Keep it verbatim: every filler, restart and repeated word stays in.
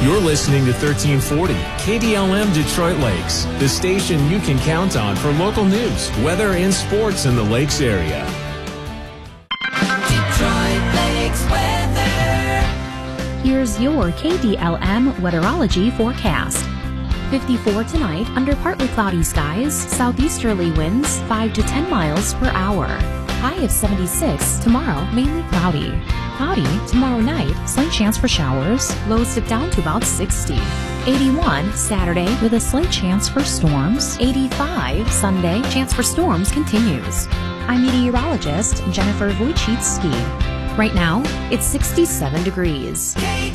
You're listening to thirteen forty K D L M Detroit Lakes, the station you can count on for local news, weather, and sports in the Lakes area. Detroit Lakes weather. Here's your K D L M weatherology forecast. fifty-four tonight under partly cloudy skies, southeasterly winds five to ten miles per hour. High of seventy-six, tomorrow mainly cloudy. Cloudy tomorrow night, slight chance for showers, lows dip down to about sixty. eighty-one Saturday with a slight chance for storms. eighty-five Sunday, chance for storms continues. I'm meteorologist Jennifer Wojcicki. Right now, it's sixty-seven degrees.